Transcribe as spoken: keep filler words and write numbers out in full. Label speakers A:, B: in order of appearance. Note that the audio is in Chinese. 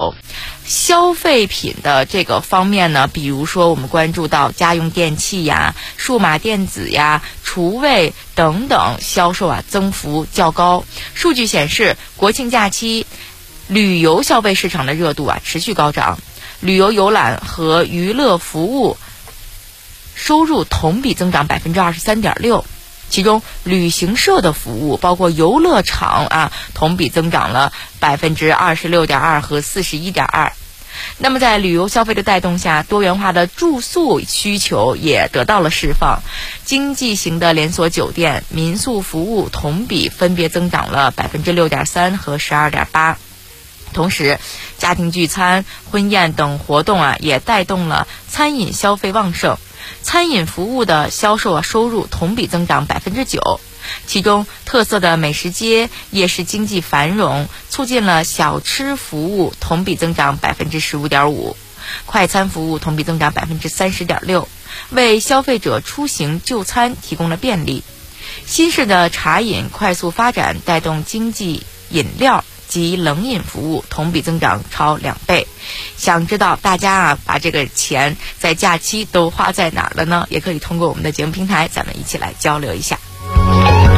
A: 九。消费品的这个方面呢，比如说我们关注到家用电器呀、数码电子呀、厨卫等等销售啊增幅较高。数据显示，国庆假期旅游消费市场的热度啊持续高涨，旅游游览和娱乐服务收入同比增长百分之二十三点六。其中旅行社的服务包括游乐场啊，同比增长了百分之二十六点二和四十一点二。那么在旅游消费的带动下，多元化的住宿需求也得到了释放，经济型的连锁酒店、民宿服务同比分别增长了百分之六点三和十二点八。同时，家庭聚餐、婚宴等活动啊，也带动了餐饮消费旺盛。餐饮服务的销售啊收入同比增长百分之九，其中特色的美食街、夜市经济繁荣，促进了小吃服务同比增长百分之十五点五，快餐服务同比增长百分之三十点六，为消费者出行就餐提供了便利。新式的茶饮快速发展，带动经济饮料及冷饮服务同比增长超两倍。想知道大家啊把这个钱在假期都花在哪儿了呢？也可以通过我们的节目平台，咱们一起来交流一下。